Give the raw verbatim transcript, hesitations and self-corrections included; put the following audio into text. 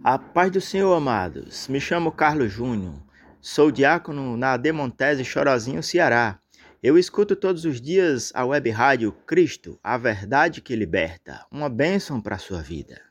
A paz do Senhor, amados. Me chamo Carlos Júnior. Sou diácono na Demontese Chorozinho, Ceará. Eu escuto todos os dias a web rádio Cristo, a verdade que liberta. Uma bênção para a sua vida.